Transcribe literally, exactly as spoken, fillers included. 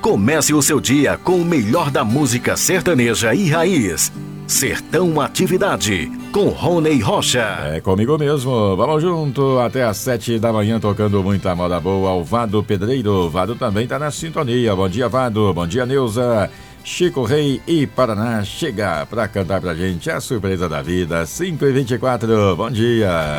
Comece o seu dia com o melhor da música sertaneja e raiz. Sertão Atividade, com Rony Rocha. É comigo mesmo, vamos junto até às sete da manhã tocando muita moda boa. O Vado Pedreiro, Vado também tá na sintonia. Bom dia, Vado, bom dia, Neuza. Chico Rei e Paraná chega pra cantar pra gente a surpresa da vida. cinco e vinte e quatro, bom dia.